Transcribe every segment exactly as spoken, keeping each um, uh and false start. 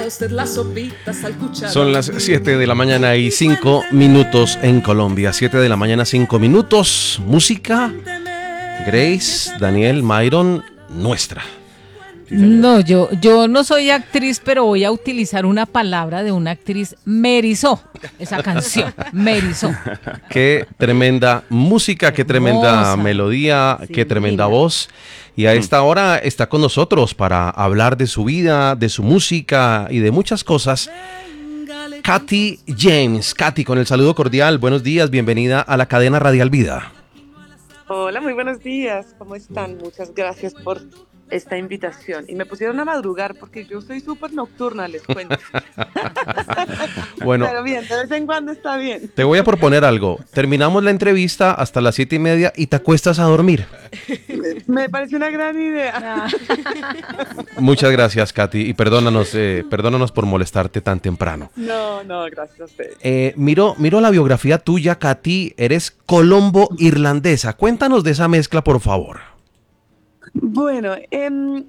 usted las sopitas al cuchara. Son las siete de la mañana y cinco minutos en Colombia. siete de la mañana, cinco minutos. Música, Grace, Daniel, Myron, nuestra. Sí, no, yo, yo no soy actriz, pero voy a utilizar una palabra de una actriz. Me erizó esa canción, me erizó. Qué tremenda música, qué tremenda Hermosa. melodía, sí, qué tremenda linda. voz. Y a esta hora está con nosotros para hablar de su vida, de su música y de muchas cosas. Katy James. Katy, con el saludo cordial, buenos días, bienvenida a la cadena Radial Vida. Hola, muy buenos días, ¿cómo están? Muchas gracias por esta invitación. Y me pusieron a madrugar porque yo soy súper nocturna, les cuento. Bueno, pero bien, de vez en cuando está bien. Te voy a proponer algo. Terminamos la entrevista hasta las siete y media y te acuestas a dormir. Me parece una gran idea. Muchas gracias, Katy, y perdónanos, eh, perdónanos por molestarte tan temprano. No, no, gracias a ustedes. Eh, miro, miro la biografía tuya, Katy. Eres colombo-irlandesa. Cuéntanos de esa mezcla, por favor. Bueno, eh,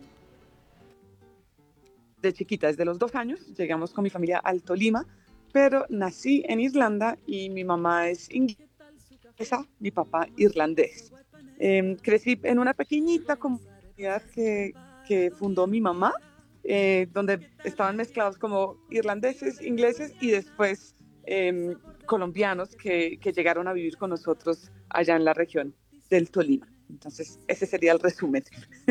de chiquita, desde los dos años, llegamos con mi familia al Tolima, pero nací en Irlanda y mi mamá es inglesa, mi papá irlandés. Eh, crecí en una pequeñita comunidad que, que fundó mi mamá, eh, donde estaban mezclados como irlandeses, ingleses y después eh, colombianos que, que llegaron a vivir con nosotros allá en la región del Tolima. Entonces, ese sería el resumen.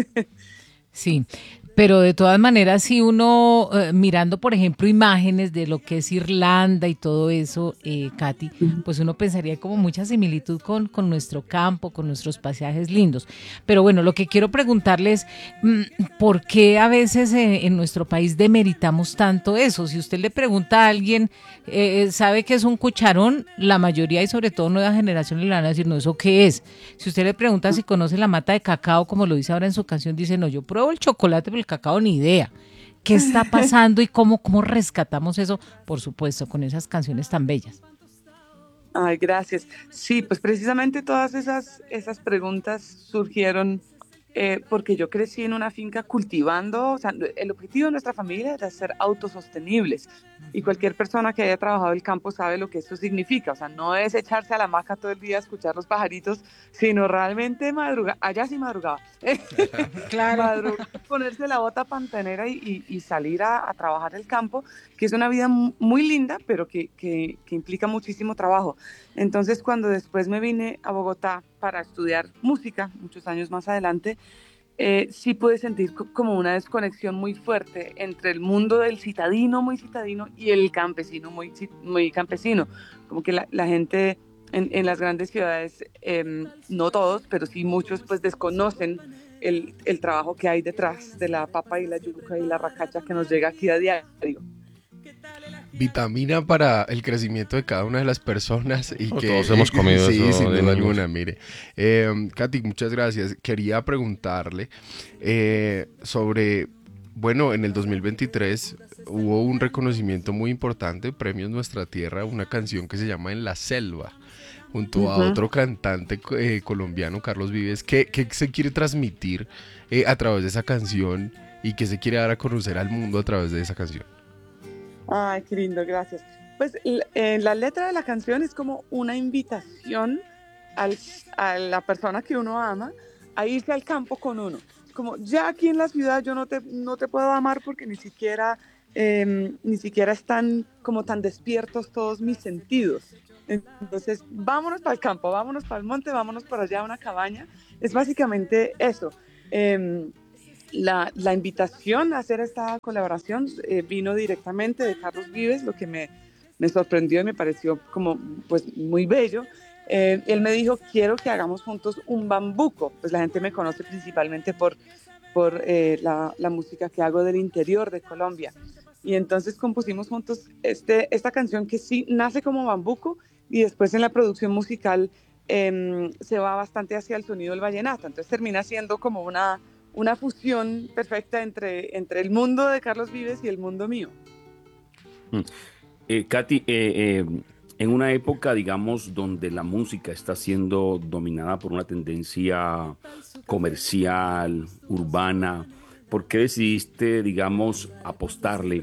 Sí, pero de todas maneras, si uno, eh, mirando, por ejemplo, imágenes de lo que es Irlanda y todo eso, eh, Katy, pues uno pensaría como mucha similitud con, con nuestro campo, con nuestros paisajes lindos. Pero bueno, lo que quiero preguntarles, ¿por qué a veces eh, en nuestro país demeritamos tanto eso? Si usted le pregunta a alguien, eh, ¿sabe qué es un cucharón? La mayoría y sobre todo nueva generación le van a decir, no, ¿eso qué es? Si usted le pregunta si conoce la mata de cacao, como lo dice ahora en su canción, dice, no, yo pruebo el chocolate, pero el cacao ni idea. ¿Qué está pasando y cómo, cómo rescatamos eso? Por supuesto, con esas canciones tan bellas. Ay, gracias. Sí, pues precisamente todas esas, esas preguntas surgieron eh, porque yo crecí en una finca cultivando, o sea, el objetivo de nuestra familia era ser autosostenibles y cualquier persona que haya trabajado el campo sabe lo que eso significa, o sea, no es echarse a la hamaca todo el día a escuchar los pajaritos, sino realmente madrugar, allá sí madrugaba, claro. madrugar, ponerse la bota pantanera y, y, y salir a, a trabajar el campo, que es una vida muy linda, pero que, que, que implica muchísimo trabajo. Entonces, cuando después me vine a Bogotá para estudiar música, muchos años más adelante, eh, sí pude sentir co- como una desconexión muy fuerte entre el mundo del citadino muy citadino y el campesino muy, muy campesino. Como que la, la gente en, en las grandes ciudades, eh, no todos, pero sí muchos, pues desconocen el, el trabajo que hay detrás de la papa y la yuca y la racacha que nos llega aquí a diario. Vitamina para el crecimiento de cada una de las personas y no, que todos hemos comido sí, eso sin de duda niños. alguna, mire. Eh, Katy, muchas gracias. Quería preguntarle eh, sobre, bueno, en el dos mil veintitrés hubo un reconocimiento muy importante, Premios Nuestra Tierra, una canción que se llama En la Selva, junto uh-huh. a otro cantante eh, colombiano, Carlos Vives. ¿Qué, qué se quiere transmitir eh, a través de esa canción y qué se quiere dar a conocer al mundo a través de esa canción? Ay, qué lindo, gracias. Pues eh, la letra de la canción es como una invitación al, a la persona que uno ama a irse al campo con uno. Como ya aquí en la ciudad yo no te, no te puedo amar porque ni siquiera, eh, ni siquiera están como tan despiertos todos mis sentidos. Entonces, vámonos para el campo, vámonos para el monte, vámonos para allá a una cabaña. Es básicamente eso. Eh, La, la invitación a hacer esta colaboración eh, vino directamente de Carlos Vives, lo que me, me sorprendió y me pareció como pues muy bello. Eh, él me dijo, quiero que hagamos juntos un bambuco. Pues la gente me conoce principalmente por, por eh, la, la música que hago del interior de Colombia. Y entonces compusimos juntos este, esta canción que sí nace como bambuco y después en la producción musical eh, se va bastante hacia el sonido del vallenato. Entonces termina siendo como una... una fusión perfecta entre, entre el mundo de Carlos Vives y el mundo mío. Eh, Katy, eh, eh, en una época, digamos, donde la música está siendo dominada por una tendencia comercial, urbana, ¿por qué decidiste, digamos, apostarle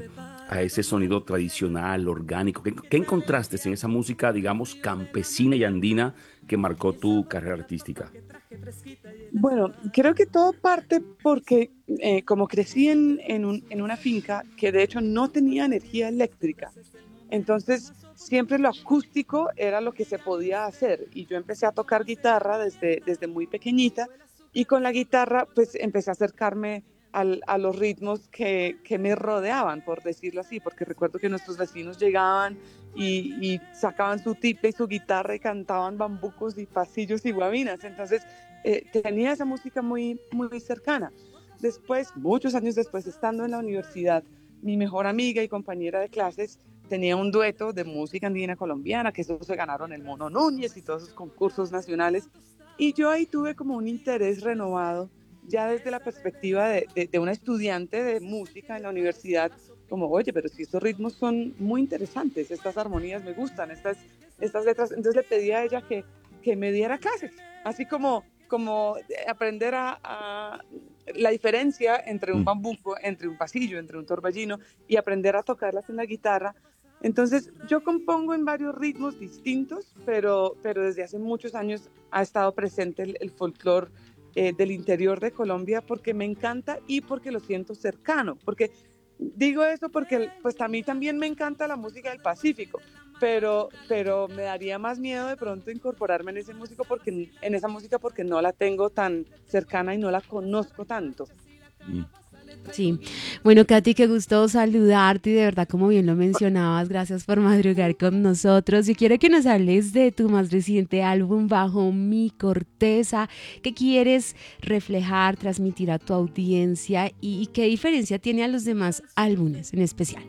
a ese sonido tradicional, orgánico? ¿Qué, qué encontraste en esa música, digamos, campesina y andina que marcó tu carrera artística? Bueno, creo que todo parte porque eh, como crecí en, en, un, en una finca que de hecho no tenía energía eléctrica, entonces siempre lo acústico era lo que se podía hacer y yo empecé a tocar guitarra desde, desde muy pequeñita y con la guitarra pues empecé a acercarme al, a los ritmos que, que me rodeaban, por decirlo así, porque recuerdo que nuestros vecinos llegaban y, y sacaban su tiple y su guitarra y cantaban bambucos y pasillos y guabinas, entonces eh, tenía esa música muy, muy cercana. Después, muchos años después, estando en la universidad, mi mejor amiga y compañera de clases tenía un dueto de música andina colombiana, que eso se ganaron el Mono Núñez y todos esos concursos nacionales, y yo ahí tuve como un interés renovado, ya desde la perspectiva de, de, de una estudiante de música en la universidad, como, oye, pero si estos ritmos son muy interesantes, estas armonías me gustan, estas, estas letras, entonces le pedí a ella que, que me diera clases, así como, como aprender a, a la diferencia entre un bambuco, entre un pasillo, entre un torbellino, y aprender a tocarlas en la guitarra. Entonces yo compongo en varios ritmos distintos, pero, pero desde hace muchos años ha estado presente el, el folclore eh, del interior de Colombia porque me encanta y porque lo siento cercano, porque digo eso porque pues a mí también me encanta la música del Pacífico, pero, pero me daría más miedo de pronto incorporarme en ese músico porque, en esa música porque no la tengo tan cercana y no la conozco tanto. Mm. Sí, bueno, Katy, qué gusto saludarte y de verdad, como bien lo mencionabas, gracias por madrugar con nosotros. Y quiero que nos hables de tu más reciente álbum, Bajo mi Corteza. ¿Qué quieres reflejar, transmitir a tu audiencia y, y qué diferencia tiene a los demás álbumes en especial?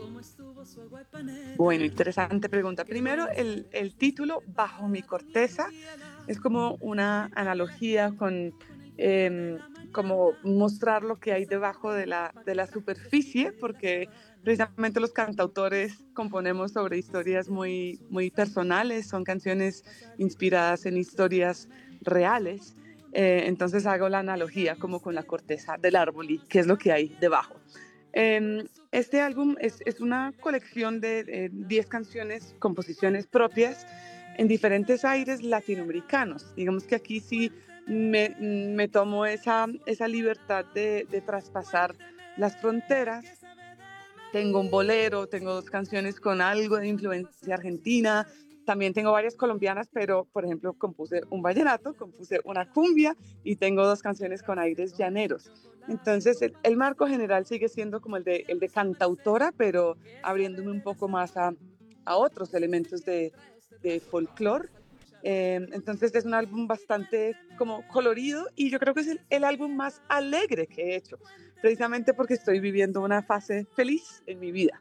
Bueno, interesante pregunta. Primero, el, el título, Bajo mi Corteza, es como una analogía con... Eh, como mostrar lo que hay debajo de la, de la superficie, porque precisamente los cantautores componemos sobre historias muy, muy personales, son canciones inspiradas en historias reales, eh, entonces hago la analogía como con la corteza del árbol y qué es lo que hay debajo. Eh, este álbum es, es una colección de diez canciones, composiciones propias en diferentes aires latinoamericanos. Digamos que aquí sí Me, me tomo esa, esa libertad de, de traspasar las fronteras. Tengo un bolero, tengo dos canciones con algo de influencia argentina, también tengo varias colombianas, pero por ejemplo compuse un vallenato, compuse una cumbia y tengo dos canciones con aires llaneros. Entonces el, el marco general sigue siendo como el de, el de cantautora, pero abriéndome un poco más a, a otros elementos de, de folclore. Eh, entonces es un álbum bastante como colorido y yo creo que es el, el álbum más alegre que he hecho, precisamente porque estoy viviendo una fase feliz en mi vida.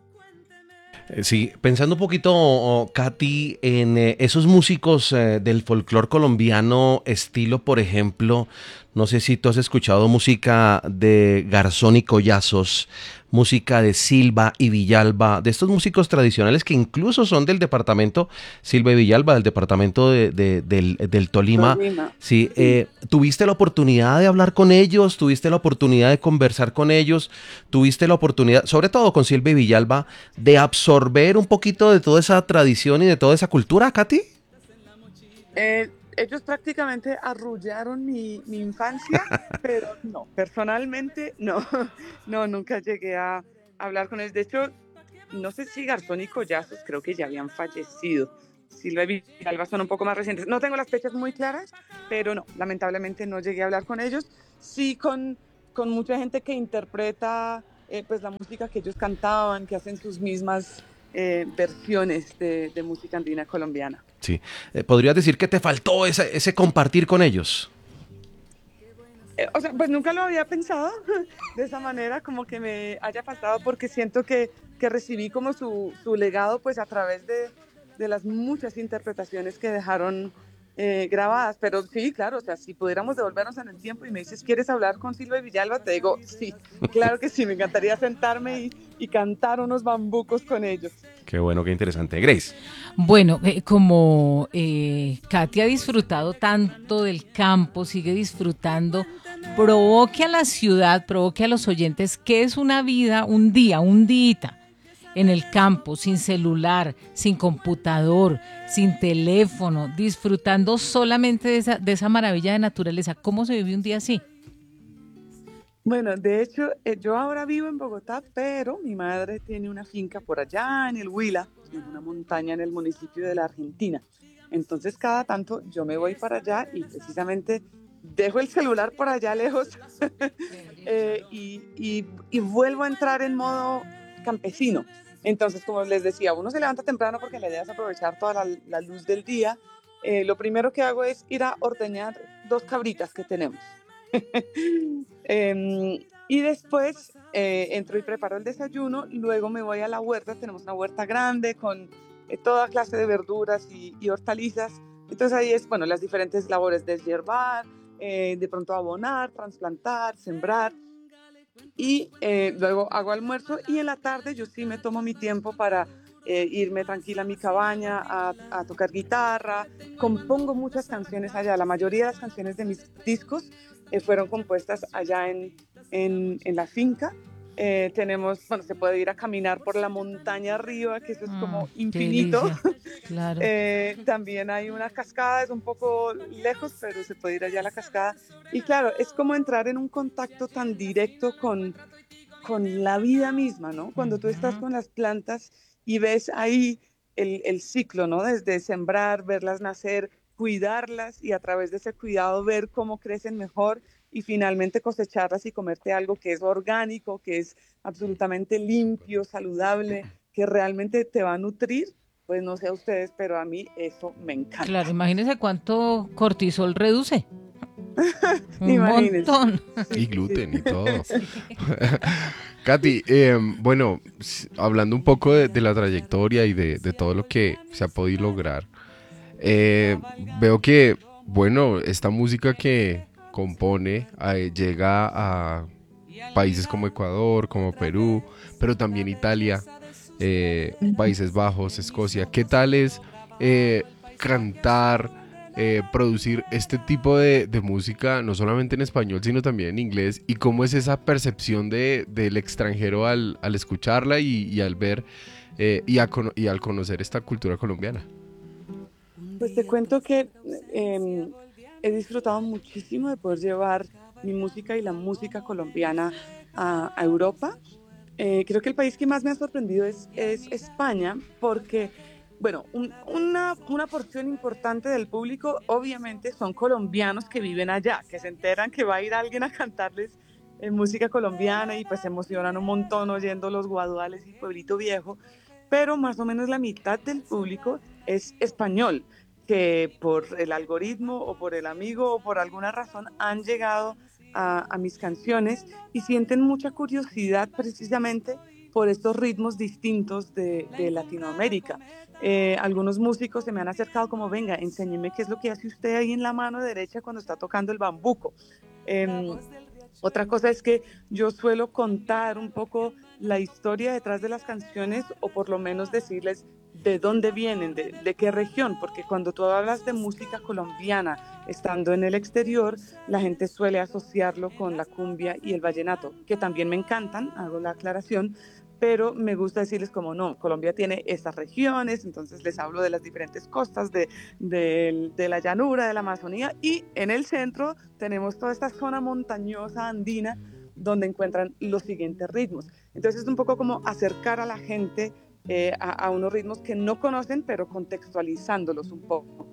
Sí, pensando un poquito, oh, Katy, en eh, esos músicos eh, del folclore colombiano, estilo, por ejemplo, no sé si tú has escuchado música de Garzón y Collazos, música de Silva y Villalba, de estos músicos tradicionales que incluso son del departamento, Silva y Villalba, del departamento de, de, del, del Tolima. Tolima. Sí, eh, ¿tuviste la oportunidad de hablar con ellos? ¿Tuviste la oportunidad de conversar con ellos? ¿Tuviste la oportunidad, sobre todo con Silva y Villalba, de absorber un poquito de toda esa tradición y de toda esa cultura, Katy? Eh, ellos prácticamente arrullaron mi, mi infancia, pero no, personalmente no, no, nunca llegué a hablar con ellos. De hecho, no sé si Garzón y Collazos creo que ya habían fallecido. Silva y Villalba son un poco más recientes. No tengo las fechas muy claras, pero no, lamentablemente no llegué a hablar con ellos. Sí con, con mucha gente que interpreta eh, pues la música que ellos cantaban, que hacen sus mismas eh, versiones de, de música andina colombiana. Sí, eh, ¿podrías decir que te faltó ese, ese compartir con ellos? Eh, o sea, pues nunca lo había pensado de esa manera, como que me haya faltado, porque siento que, que recibí como su, su legado pues a través de, de las muchas interpretaciones que dejaron eh, grabadas. Pero sí, claro, o sea, si pudiéramos devolvernos en el tiempo y me dices, ¿quieres hablar con Silva y Villalba? Te digo, sí, claro que sí, me encantaría sentarme y, y cantar unos bambucos con ellos. Qué bueno, qué interesante. Grace. Bueno, eh, como eh, Katy ha disfrutado tanto del campo, sigue disfrutando, provoque a la ciudad, provoque a los oyentes qué es una vida, un día, un día en el campo, sin celular, sin computador, sin teléfono, disfrutando solamente de esa, de esa maravilla de naturaleza. ¿Cómo se vive un día así? Bueno, de hecho, eh, yo ahora vivo en Bogotá, pero mi madre tiene una finca por allá en el Huila, en una montaña en el municipio de la Argentina. Entonces, cada tanto yo me voy para allá y precisamente dejo el celular por allá lejos eh, y, y, y vuelvo a entrar en modo campesino. Entonces, como les decía, uno se levanta temprano porque la idea es aprovechar toda la, la luz del día. Eh, lo primero que hago es ir a ordeñar dos cabritas que tenemos. eh, y después eh, entro y preparo el desayuno, luego me voy a la huerta, tenemos una huerta grande con eh, toda clase de verduras y, y hortalizas, entonces ahí es, bueno, las diferentes labores de deshiervar, eh, de pronto abonar, trasplantar, sembrar, y eh, luego hago almuerzo y en la tarde yo sí me tomo mi tiempo para eh, irme tranquila a mi cabaña a, a tocar guitarra, compongo muchas canciones allá, la mayoría de las canciones de mis discos eh, fueron compuestas allá en, en, en la finca. Eh, tenemos, bueno, se puede ir a caminar por la montaña arriba, que eso es como Mm, qué infinito. delicia, claro. eh, también hay una cascada, es un poco lejos, pero se puede ir allá a la cascada. Y claro, es como entrar en un contacto tan directo con, con la vida misma, ¿no? Cuando tú estás Ujú. con las plantas y ves ahí el, el ciclo, ¿no? Desde sembrar, verlas nacer, cuidarlas y a través de ese cuidado ver cómo crecen mejor y finalmente cosecharlas y comerte algo que es orgánico, que es absolutamente limpio, saludable, que realmente te va a nutrir, pues no sé a ustedes, pero a mí eso me Claro, encanta. imagínese cuánto cortisol reduce. Un Imagínense. montón. Y Sí, sí. gluten y todo. Sí. Katy, eh, bueno, s- hablando un poco de, de la trayectoria y de, de todo lo que se ha podido lograr, eh, veo que, bueno, esta música que compone eh, llega a países como Ecuador, como Perú, pero también Italia, eh, Países Bajos, Escocia. ¿Qué tal es eh, cantar, eh, producir este tipo de, de música, no solamente en español, sino también en inglés? ¿Y cómo es esa percepción de, del extranjero al, al escucharla y, y al ver eh, y, a cono- y al conocer esta cultura colombiana? Pues te cuento que eh, he disfrutado muchísimo de poder llevar mi música y la música colombiana a, a Europa. Eh, creo que el país que más me ha sorprendido es, es España, porque, bueno, un- una, una porción importante del público obviamente son colombianos que viven allá, que se enteran que va a ir alguien a cantarles eh, música colombiana y pues se emocionan un montón oyendo los guaduales y Pueblito Viejo, pero más o menos la mitad del público es español, que por el algoritmo o por el amigo o por alguna razón han llegado a, a mis canciones y sienten mucha curiosidad precisamente por estos ritmos distintos de, de Latinoamérica. Eh, algunos músicos se me han acercado como, venga, enséñeme qué es lo que hace usted ahí en la mano derecha cuando está tocando el bambuco. Eh, Otra cosa es que yo suelo contar un poco la historia detrás de las canciones o por lo menos decirles de dónde vienen, de, de qué región, porque cuando tú hablas de música colombiana estando en el exterior, la gente suele asociarlo con la cumbia y el vallenato, que también me encantan, hago la aclaración, pero me gusta decirles como no, Colombia tiene estas regiones, entonces les hablo de las diferentes costas, de, de, de la llanura, de la Amazonía, y en el centro tenemos toda esta zona montañosa andina donde encuentran los siguientes ritmos. Entonces es un poco como acercar a la gente eh, a, a unos ritmos que no conocen, pero contextualizándolos un poco.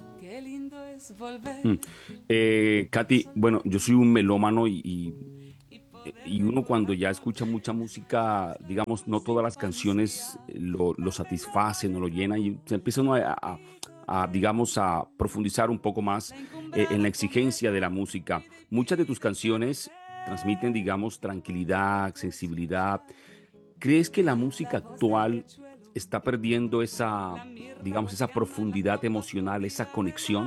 Mm. Eh, Katy, bueno, yo soy un melómano y, y, y uno cuando ya escucha mucha música, digamos, no todas las canciones lo, lo satisfacen o lo llenan y se empieza uno a, a- a, digamos, a profundizar un poco más eh, en la exigencia de la música. Muchas de tus canciones transmiten, digamos, tranquilidad, sensibilidad. ¿Crees que la música actual está perdiendo esa, digamos, esa profundidad emocional, esa conexión?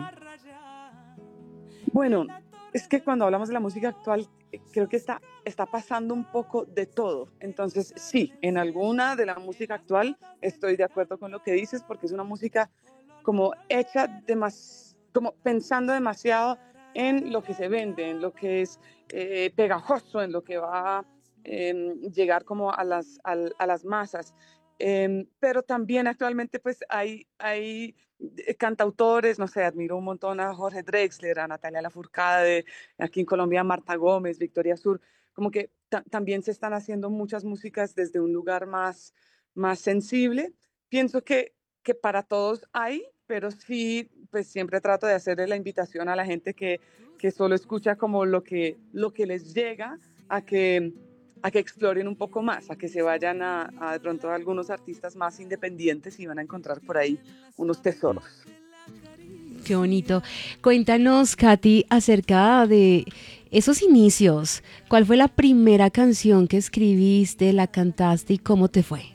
Bueno, es que cuando hablamos de la música actual, eh, creo que está, está pasando un poco de todo. Entonces, sí, en alguna de la música actual estoy de acuerdo con lo que dices, porque es una música como hecha demas, como pensando demasiado en lo que se vende, en lo que es eh, pegajoso, en lo que va a eh, llegar como a las, al- a las masas. Eh, pero también actualmente pues hay, hay cantautores, no sé, admiro un montón a Jorge Drexler, a Natalia Lafourcade, aquí en Colombia a Marta Gómez, Victoria Sur, como que ta también se están haciendo muchas músicas desde un lugar más, más sensible. Pienso que, que para todos hay, pero sí, pues siempre trato de hacerle la invitación a la gente que, que solo escucha como lo que, lo que les llega a que a que exploren un poco más, a que se vayan a, a de pronto a algunos artistas más independientes y van a encontrar por ahí unos tesoros. Qué bonito. Cuéntanos, Katy, acerca de esos inicios. ¿Cuál fue la primera canción que escribiste, la cantaste y cómo te fue?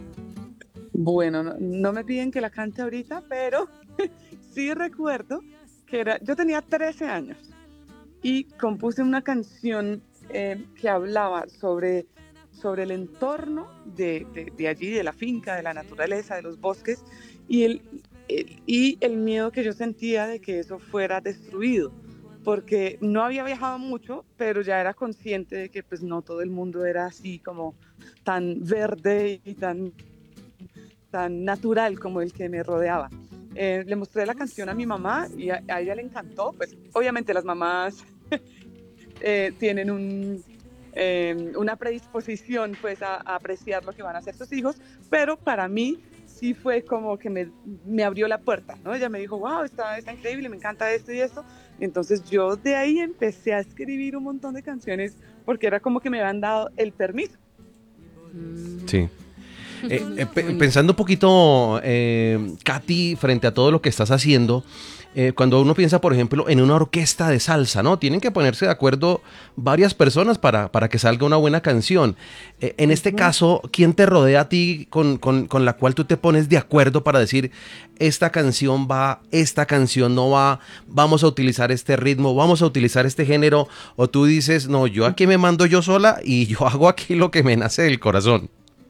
Bueno, no, no me piden que la cante ahorita, pero sí recuerdo que era, yo tenía trece años y compuse una canción Eh, que hablaba sobre, sobre el entorno de, de, de allí, de la finca, de la naturaleza, de los bosques, y el, el, y el miedo que yo sentía de que eso fuera destruido, porque no había viajado mucho, pero ya era consciente de que pues no todo el mundo era así como tan verde y tan, tan natural como el que me rodeaba. Eh, le mostré la canción a mi mamá y a, a ella le encantó, pues obviamente las mamás Eh, tienen un, eh, una predisposición pues a, a apreciar lo que van a hacer sus hijos, pero para mí sí fue como que me, me abrió la puerta, ¿no? Ella me dijo, wow, está, está increíble, me encanta esto y esto. Entonces yo de ahí empecé a escribir un montón de canciones porque era como que me habían dado el permiso. Sí. Eh, eh, pe- pensando un poquito, eh, Katy, frente a todo lo que estás haciendo, eh, cuando uno piensa, por ejemplo, en una orquesta de salsa, ¿no? Tienen que ponerse de acuerdo varias personas para, para que salga una buena canción. Eh, en este caso, ¿quién te rodea a ti con, con, con la cual tú te pones de acuerdo para decir, esta canción va, esta canción no va, vamos a utilizar este ritmo, vamos a utilizar este género? O tú dices, no, yo aquí me mando yo sola y yo hago aquí lo que me nace del corazón.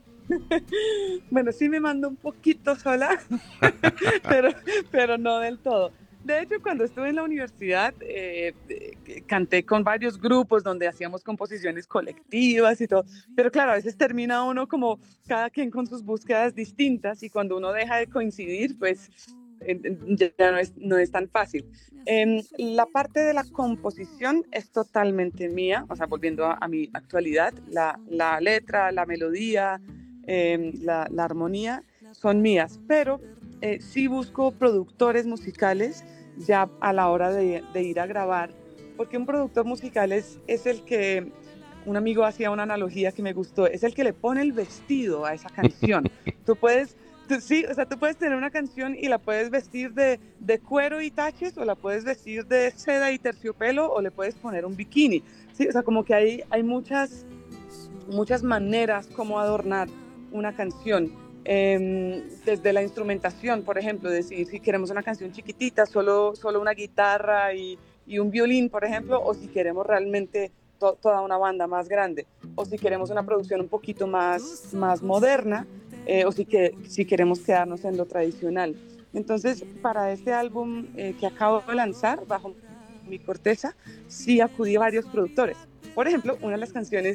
Bueno, sí me mando un poquito sola, pero, pero no del todo. De hecho, cuando estuve en la universidad, eh, eh, canté con varios grupos donde hacíamos composiciones colectivas y todo, pero claro, a veces termina uno como cada quien con sus búsquedas distintas y cuando uno deja de coincidir, pues eh, ya no es, no es tan fácil. Eh, la parte de la composición es totalmente mía, o sea, volviendo a, a mi actualidad, la, la letra, la melodía, eh, la, la armonía son mías, pero eh, sí busco productores musicales ya a la hora de, de ir a grabar, porque un productor musical es, es el que, un amigo hacía una analogía que me gustó, es el que le pone el vestido a esa canción. Tú puedes, tú, sí, o sea, tú puedes tener una canción y la puedes vestir de, de cuero y taches, o la puedes vestir de seda y terciopelo, o le puedes poner un bikini. Sí, o sea, como que hay, hay muchas, muchas maneras como adornar una canción. Eh, desde la instrumentación, por ejemplo, decir si queremos una canción chiquitita, solo, solo una guitarra y, y un violín, por ejemplo, o si queremos realmente to toda una banda más grande, o si queremos una producción un poquito más, más moderna, eh, o si, que, si queremos quedarnos en lo tradicional. Entonces, para este álbum eh, que acabo de lanzar, Bajo mi corteza, sí acudí a varios productores. Por ejemplo, una de las canciones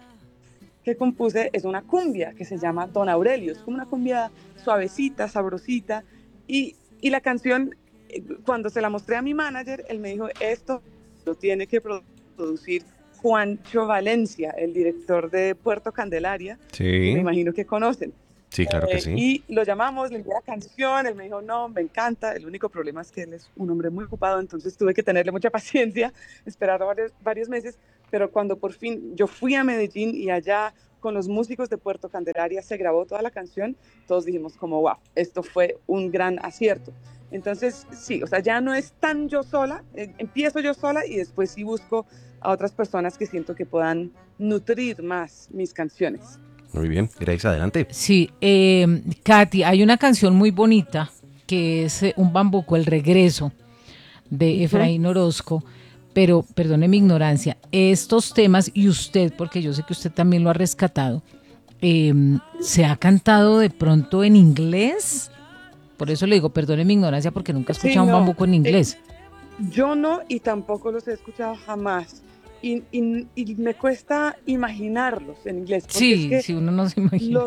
que compuse es una cumbia que se llama Don Aurelio, es como una cumbia suavecita, sabrosita, y, y la canción, cuando se la mostré a mi manager, él me dijo, esto lo tiene que producir Juancho Valencia, el director de Puerto Candelaria, Sí. que me imagino que conocen. Sí, claro que sí. Eh, y lo llamamos, le envié la canción, él me dijo, no, me encanta, el único problema es que él es un hombre muy ocupado, entonces tuve que tenerle mucha paciencia, esperar varios, varios meses, pero cuando por fin yo fui a Medellín y allá con los músicos de Puerto Candelaria se grabó toda la canción, todos dijimos como, wow, esto fue un gran acierto. Entonces, sí, o sea, ya no es tan yo sola, eh, empiezo yo sola y después sí busco a otras personas que siento que puedan nutrir más mis canciones. Muy bien, Grace, adelante. Sí, eh, Katy, hay una canción muy bonita que es eh, Un bambuco, El regreso, de Efraín Orozco, pero perdone mi ignorancia, estos temas, y usted, porque yo sé que usted también lo ha rescatado, eh, ¿se ha cantado de pronto en inglés? Por eso le digo, perdone mi ignorancia, porque nunca he escuchado Sí, no, un bambuco en inglés. Eh, yo no, y tampoco los he escuchado jamás. Y, y, y me cuesta imaginarlos en inglés. Porque Sí, es que sí, uno no se imagina. Los,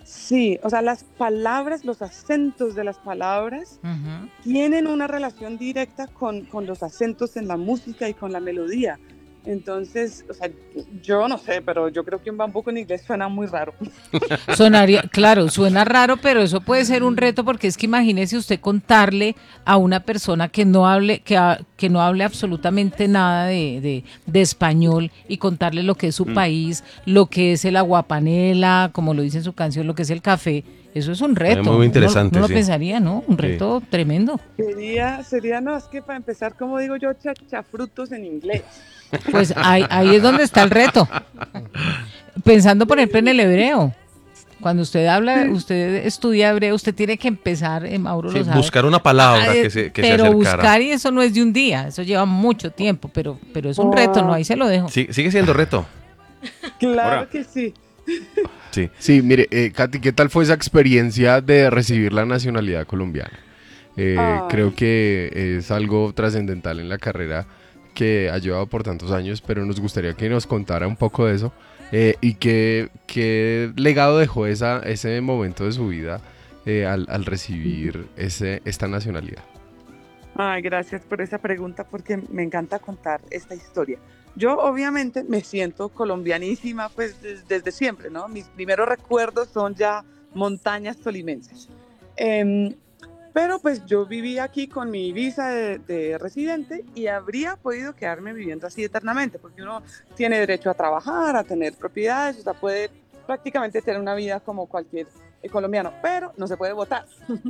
Sí, o sea, las palabras, los acentos de las palabras Ujú. tienen una relación directa con, con los acentos en la música y con la melodía. Entonces, o sea, yo no sé, pero yo creo que un bambuco en inglés suena muy raro. Sonaría, claro, suena raro, pero eso puede ser un reto porque es que imagínese usted contarle a una persona que no hable, que, ha- que no hable absolutamente nada de, de, de español y contarle lo que es su Mm. país, lo que es el aguapanela, como lo dice en su canción, lo que es el café. Eso es un reto. muy interesante, Uno, uno sí. lo pensaría, ¿no? Un Sí. reto tremendo. Sería, sería, no, es que para empezar, como digo yo, chachafrutos en inglés. Pues ahí, ahí es donde está el reto. Pensando, por ejemplo, en el hebreo. Cuando usted habla, usted estudia hebreo, usted tiene que empezar, eh, Mauro Sí, lo sabe. buscar una palabra Ah, que se, que se pero acercara. buscar y eso no es de un día, eso lleva mucho tiempo, pero, pero es un reto, ¿no? Ahí se lo dejo. Sí, sigue siendo reto. Claro Ahora. que sí. Sí. Sí, mire, eh, Katy, ¿qué tal fue esa experiencia de recibir la nacionalidad colombiana? Eh, Ay. creo que es algo trascendental en la carrera que ha llevado por tantos años, pero nos gustaría que nos contara un poco de eso eh, y qué, qué legado dejó esa, ese momento de su vida eh, al, al recibir ese, esta nacionalidad. Ay, gracias por esa pregunta porque me encanta contar esta historia. Yo obviamente me siento colombianísima pues des- desde siempre, ¿no? Mis primeros recuerdos son ya montañas tolimenses. Em, pero pues yo viví aquí con mi visa de, de residente y habría podido quedarme viviendo así eternamente porque uno tiene derecho a trabajar, a tener propiedades, o sea, puede prácticamente tener una vida como cualquier eh, colombiano, pero no se puede votar.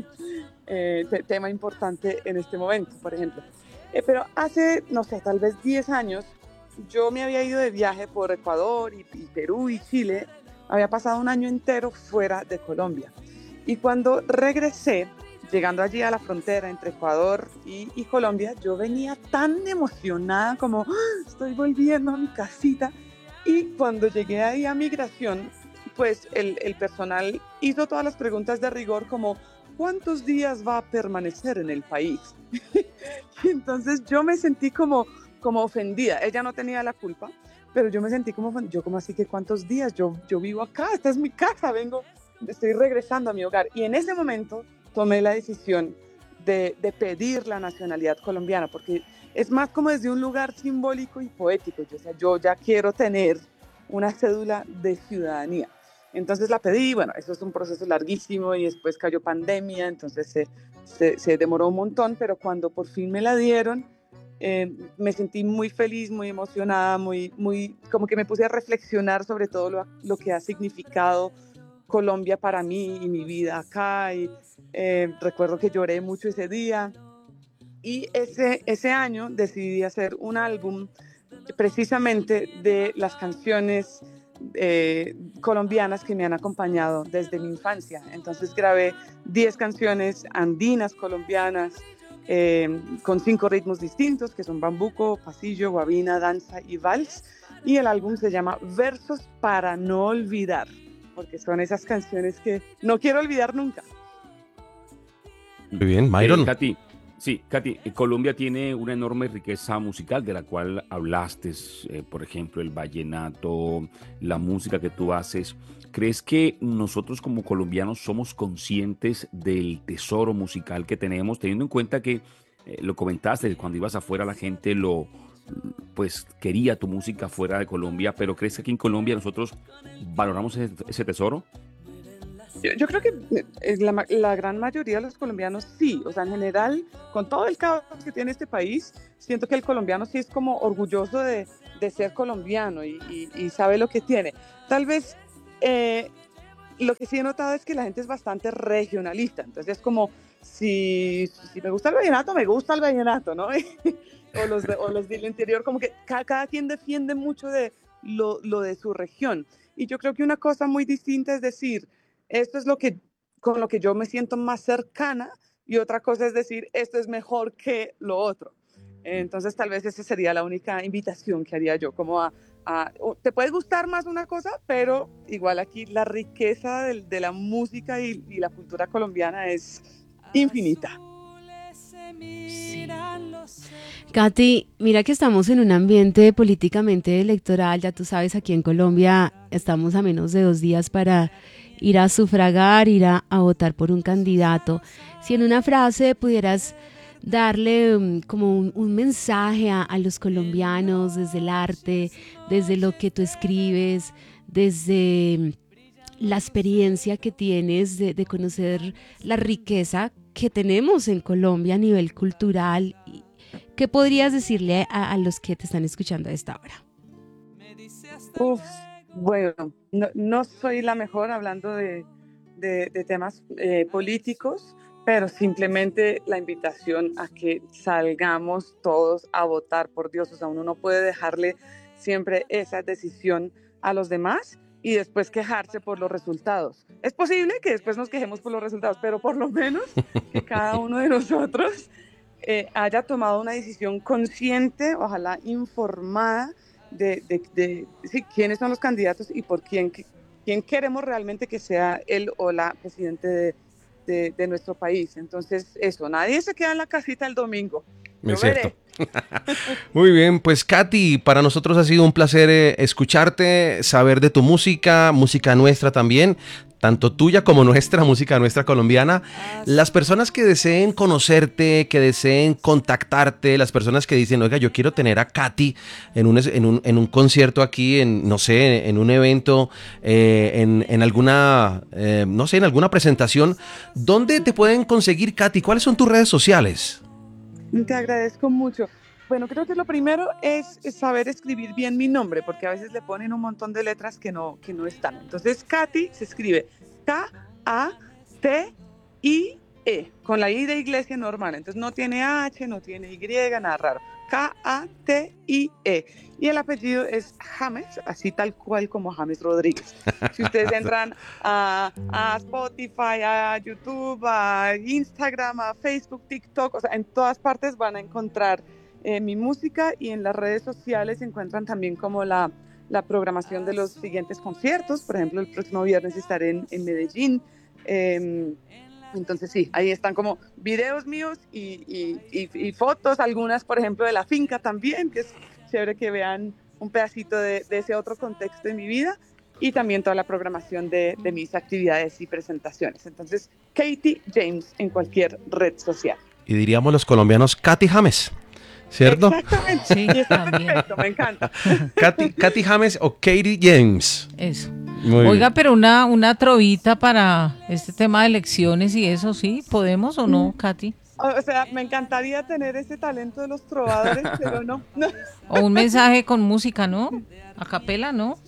eh, te- tema importante en este momento, por ejemplo. Eh, pero hace, no sé, tal vez diez años, yo me había ido de viaje por Ecuador y, y Perú y Chile, había pasado un año entero fuera de Colombia. Y cuando regresé, llegando allí a la frontera entre Ecuador y, y Colombia, yo venía tan emocionada como, "Ah, estoy volviendo a mi casita". Y cuando llegué ahí a migración, pues el, el personal hizo todas las preguntas de rigor como, ¿cuántos días va a permanecer en el país? Y entonces yo me sentí como, como ofendida. Ella no tenía la culpa, pero yo me sentí como ofendida. Yo como así que cuántos días, yo, yo vivo acá, esta es mi casa, vengo, estoy regresando a mi hogar. Y en ese momento tomé la decisión de, de pedir la nacionalidad colombiana, porque es más como desde un lugar simbólico y poético. Yo, o sea, yo ya quiero tener una cédula de ciudadanía. Entonces la pedí, bueno, eso es un proceso larguísimo y después cayó pandemia, entonces se, se, se demoró un montón, pero cuando por fin me la dieron, eh, me sentí muy feliz, muy emocionada, muy, muy, como que me puse a reflexionar sobre todo lo, lo que ha significado Colombia para mí y mi vida acá. Y eh, recuerdo que lloré mucho ese día. Y ese, ese año decidí hacer un álbum precisamente de las canciones eh, colombianas que me han acompañado desde mi infancia. Entonces grabé diez canciones andinas colombianas eh, con cinco ritmos distintos, que son bambuco, pasillo, guabina, danza y vals. Y el álbum se llama Versos para no olvidar, porque son esas canciones que no quiero olvidar nunca. Muy bien, Myron. Eh, Katy, sí, Katy, eh, Colombia tiene una enorme riqueza musical de la cual hablaste, eh, por ejemplo, el vallenato, la música que tú haces. ¿Crees que nosotros como colombianos somos conscientes del tesoro musical que tenemos, teniendo en cuenta que eh, lo comentaste, cuando ibas afuera la gente lo pues quería tu música fuera de Colombia, pero ¿crees que aquí en Colombia nosotros valoramos ese, ese tesoro? Yo, yo creo que eh, la, la gran mayoría de los colombianos sí, o sea, en general, con todo el caos que tiene este país, siento que el colombiano sí es como orgulloso de, de ser colombiano y, y, y sabe lo que tiene. Tal vez eh, lo que sí he notado es que la gente es bastante regionalista, entonces es como, si, si me gusta el vallenato, me gusta el vallenato, ¿no? o, los de, o los del interior, como que cada, cada quien defiende mucho de lo, lo de su región. Y yo creo que una cosa muy distinta es decir, esto es lo que, con lo que yo me siento más cercana, y otra cosa es decir, esto es mejor que lo otro. Entonces tal vez esa sería la única invitación que haría yo, como a, a te puede gustar más una cosa, pero igual aquí la riqueza de, de la música y, y la cultura colombiana es infinita. Sí. Katy, mira que estamos en un ambiente políticamente electoral, ya tú sabes, aquí en Colombia estamos a menos de dos días para ir a sufragar, ir a, a votar por un candidato. Si en una frase pudieras darle um, como un, un mensaje a, a los colombianos desde el arte, desde lo que tú escribes, desde la experiencia que tienes de, de conocer la riqueza que tenemos en Colombia a nivel cultural, ¿qué podrías decirle a, a los que te están escuchando a esta hora? Uf, bueno, no, no soy la mejor hablando de, de, de temas eh, políticos, pero simplemente la invitación a que salgamos todos a votar, por Dios. O sea, uno no puede dejarle siempre esa decisión a los demás y después quejarse por los resultados. Es posible que después nos quejemos por los resultados, pero por lo menos que cada uno de nosotros eh, haya tomado una decisión consciente, ojalá informada, de, de, de, de sí, quiénes son los candidatos y por quién, quién queremos realmente que sea él o la presidente de, de, de nuestro país. Entonces, eso, nadie se queda en la casita el domingo. Yo Es cierto. veré. Muy bien, pues Katy, para nosotros ha sido un placer eh, escucharte, saber de tu música, música nuestra también, tanto tuya como nuestra, música nuestra colombiana. Las personas que deseen conocerte, que deseen contactarte, las personas que dicen, oiga, yo quiero tener a Katy en un, en un, en un concierto aquí, en no sé, en un evento, eh, en, en alguna, eh, no sé, en alguna presentación, ¿dónde te pueden conseguir, Katy? ¿Cuáles son tus redes sociales? Te agradezco mucho. Bueno, creo que lo primero es saber escribir bien mi nombre, porque a veces le ponen un montón de letras que no, que no están. Entonces, Katy se escribe K A T I E, con la I de iglesia normal. Entonces, no tiene H, no tiene Y, nada raro. K A T I E. Y el apellido es James, así tal cual como James Rodríguez. Si ustedes entran a, a Spotify, a YouTube, a Instagram, a Facebook, TikTok, o sea, en todas partes van a encontrar eh, mi música, y en las redes sociales se encuentran también como la, la programación de los siguientes conciertos. Por ejemplo, el próximo viernes estaré en, en Medellín. Eh, Entonces sí, ahí están como videos míos y, y, y, y fotos, algunas por ejemplo de la finca también, que es chévere que vean un pedacito de, de ese otro contexto de mi vida, y también toda la programación de, de mis actividades y presentaciones. Entonces, Katy James en cualquier red social. Y diríamos los colombianos, Katy James, ¿cierto? Exactamente, Sí, y está también. perfecto, me encanta. Katy, Katy James o Katy James. Eso. Muy Oiga, bien. pero una, una trovita para este tema de elecciones y eso, ¿sí? ¿Podemos o no, Katy? O sea, me encantaría tener ese talento de los trovadores, pero no, no. O un mensaje con música, ¿no? A capela, ¿no?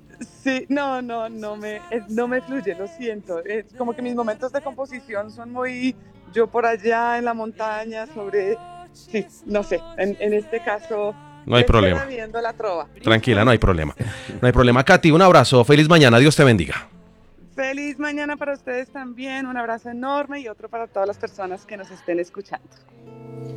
Sí, no, no, no me, eh, no me fluye, lo siento. Es como que mis momentos de composición son muy, yo por allá en la montaña, sobre, sí, no sé, en, en este caso... No hay me queda problema. viendo la trova. Tranquila, no hay problema. No hay problema. Katy, un abrazo. Feliz mañana. Dios te bendiga. Feliz mañana para ustedes también, un abrazo enorme y otro para todas las personas que nos estén escuchando.